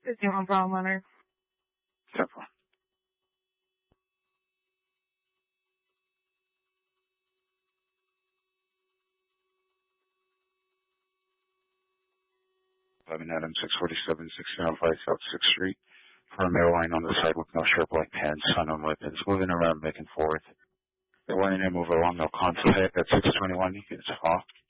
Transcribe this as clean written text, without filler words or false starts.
No problem, Leonard. Simple. Adam 647, 605 South 6th Street. For a male line on the side with no shirt, black pants, unknown weapons, moving around back and forth. They want to move along, no contact at 621. You can just off.